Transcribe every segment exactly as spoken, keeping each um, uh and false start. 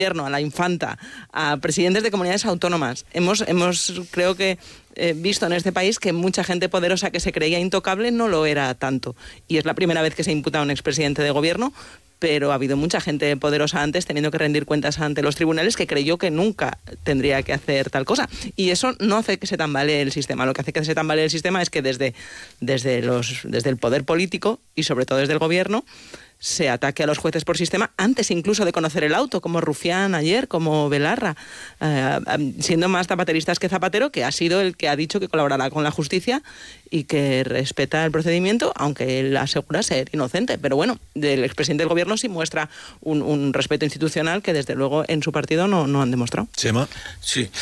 a la infanta, a presidentes de comunidades autónomas. Hemos, hemos creo que, eh, visto en este país que mucha gente poderosa que se creía intocable no lo era tanto. Y es la primera vez que se imputa a un expresidente de gobierno, pero ha habido mucha gente poderosa antes teniendo que rendir cuentas ante los tribunales que creyó que nunca tendría que hacer tal cosa. Y eso no hace que se tambalee el sistema. Lo que hace que se tambalee el sistema es que desde, desde, los, desde el poder político y sobre todo desde el gobierno se ataque a los jueces por sistema antes incluso de conocer el auto, como Rufián ayer, como Belarra, eh, siendo más zapateristas que Zapatero, que ha sido el que ha dicho que colaborará con la justicia y que respeta el procedimiento, aunque él asegura ser inocente. Pero bueno, el expresidente del gobierno sí muestra un, un respeto institucional que desde luego en su partido no, no han demostrado. Chema. Sí.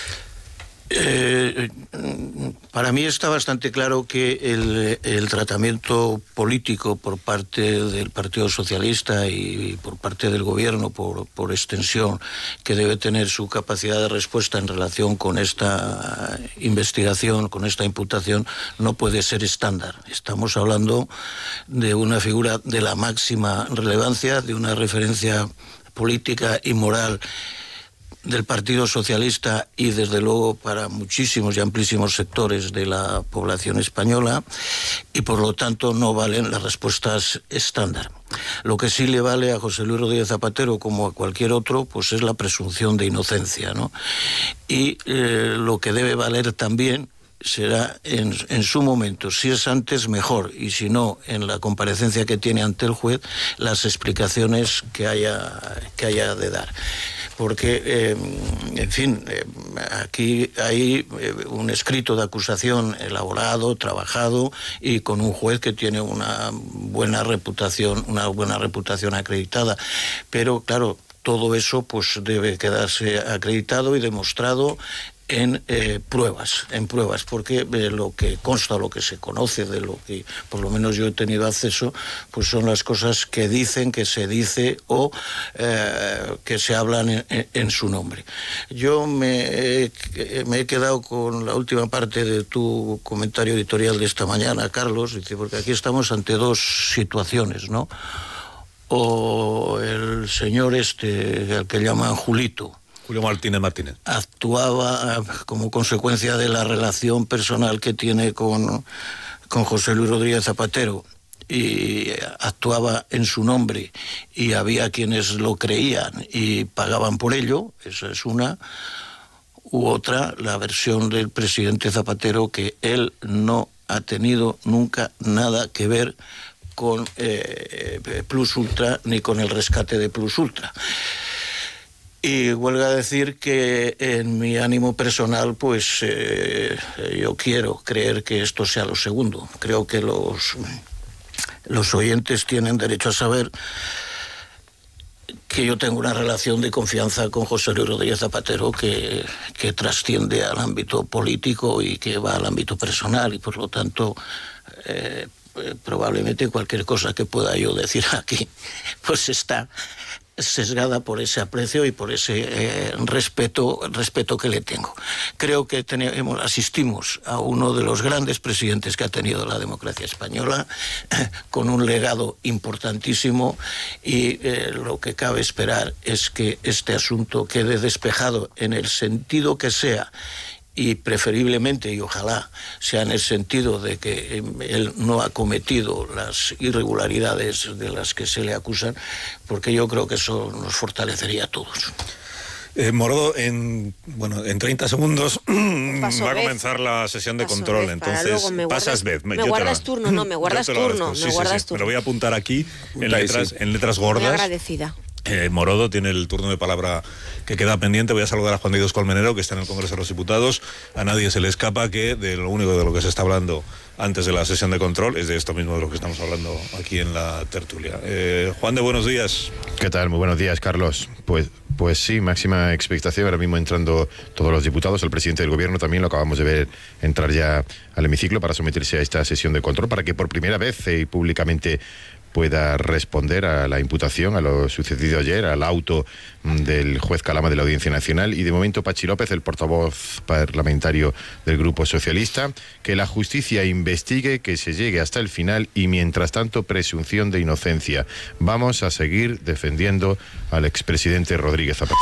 Eh, para mí está bastante claro que el, el tratamiento político por parte del Partido Socialista y por parte del Gobierno, por, por extensión, que debe tener su capacidad de respuesta en relación con esta investigación, con esta imputación, no puede ser estándar. Estamos hablando de una figura de la máxima relevancia, de una referencia política y moral del Partido Socialista y desde luego para muchísimos y amplísimos sectores de la población española, y por lo tanto no valen las respuestas estándar. Lo que sí le vale a José Luis Rodríguez Zapatero, como a cualquier otro, pues es la presunción de inocencia, ¿no? Y eh, lo que debe valer también será en, en su momento, si es antes mejor, y si no, en la comparecencia que tiene ante el juez, las explicaciones que haya, que haya de dar. Porque, eh, en fin, eh, aquí hay eh, un escrito de acusación elaborado, trabajado y con un juez que tiene una buena reputación, una buena reputación acreditada. Pero, claro, todo eso pues debe quedarse acreditado y demostrado en eh, pruebas, en pruebas, porque eh, lo que consta, lo que se conoce, de lo que por lo menos yo he tenido acceso, pues son las cosas que dicen, que se dice o eh, que se hablan en, en, en su nombre. Yo me he, me he quedado con la última parte de tu comentario editorial de esta mañana, Carlos, porque aquí estamos ante dos situaciones, ¿no? O el señor este, al que llaman Julito, Julio Martínez Martínez, actuaba como consecuencia de la relación personal que tiene con, con José Luis Rodríguez Zapatero, y actuaba en su nombre y había quienes lo creían y pagaban por ello. Esa es una. U otra, la versión del presidente Zapatero, que él no ha tenido nunca nada que ver con eh, Plus Ultra ni con el rescate de Plus Ultra. Y huelga decir que en mi ánimo personal, pues eh, yo quiero creer que esto sea lo segundo. Creo que los, los oyentes tienen derecho a saber que yo tengo una relación de confianza con José Luis Rodríguez Zapatero que, que trasciende al ámbito político y que va al ámbito personal, y por lo tanto eh, probablemente cualquier cosa que pueda yo decir aquí pues está sesgada por ese aprecio y por ese eh, respeto, respeto que le tengo. Creo que tenemos, asistimos a uno de los grandes presidentes que ha tenido la democracia española, eh, con un legado importantísimo, y eh, lo que cabe esperar es que este asunto quede despejado en el sentido que sea, y preferiblemente, y ojalá sea en el sentido de que él no ha cometido las irregularidades de las que se le acusan, porque yo creo que eso nos fortalecería a todos. Eh, Morodo, en bueno en treinta segundos va a comenzar la sesión de control, entonces pasas vez. Me guardas turno, no, me guardas turno, me guardas turno. Me lo voy a apuntar aquí en letras, en letras gordas. Muy agradecida. Eh, Morodo tiene el turno de palabra que queda pendiente. Voy a saludar a Juan de Dios Colmenero, que está en el Congreso de los Diputados. A nadie se le escapa que de lo único de lo que se está hablando antes de la sesión de control es de esto mismo de lo que estamos hablando aquí en la tertulia. Eh, Juan de, buenos días. ¿Qué tal? Muy buenos días, Carlos. Pues, pues sí, máxima expectación. Ahora mismo entrando todos los diputados, el presidente del gobierno también lo acabamos de ver entrar ya al hemiciclo para someterse a esta sesión de control, para que por primera vez y eh, públicamente pueda responder a la imputación, a lo sucedido ayer, al auto del juez Calama de la Audiencia Nacional. Y de momento Pachi López, el portavoz parlamentario del Grupo Socialista, que la justicia investigue, que se llegue hasta el final y mientras tanto presunción de inocencia. Vamos a seguir defendiendo al expresidente Rodríguez Zapatero.